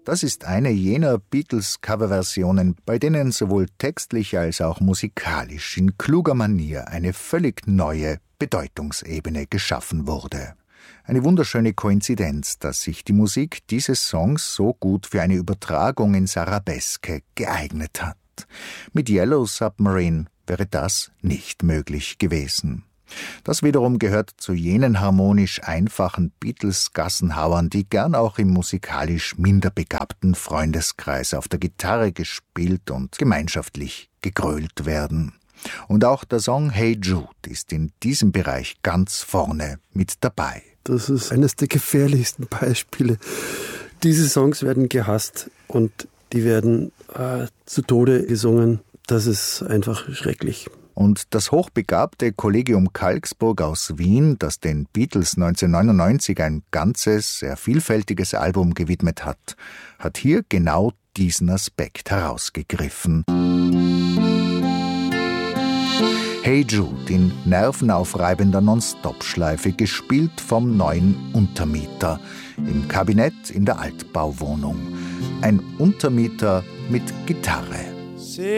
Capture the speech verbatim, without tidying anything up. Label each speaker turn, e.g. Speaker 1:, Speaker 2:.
Speaker 1: Das ist eine jener Beatles-Coverversionen, bei denen sowohl textlich als auch musikalisch in kluger Manier eine völlig neue Bedeutungsebene geschaffen wurde. Eine wunderschöne Koinzidenz, dass sich die Musik dieses Songs so gut für eine Übertragung ins Arabeske geeignet hat. Mit Yellow Submarine wäre das nicht möglich gewesen. Das wiederum gehört zu jenen harmonisch einfachen Beatles-Gassenhauern, die gern auch im musikalisch minder begabten Freundeskreis auf der Gitarre gespielt und gemeinschaftlich gegrölt werden. Und auch der Song Hey Jude ist in diesem Bereich ganz vorne mit dabei.
Speaker 2: Das ist eines der gefährlichsten Beispiele. Diese Songs werden gehasst und die werden äh, zu Tode gesungen. Das ist einfach schrecklich.
Speaker 1: Und das hochbegabte Collegium Kalksburg aus Wien, das den Beatles neunzehnhundertneunundneunzig ein ganzes, sehr vielfältiges Album gewidmet hat, hat hier genau diesen Aspekt herausgegriffen. Hey Jude in nervenaufreibender Non-Stop-Schleife, gespielt vom neuen Untermieter im Kabinett in der Altbauwohnung. Ein Untermieter mit Gitarre.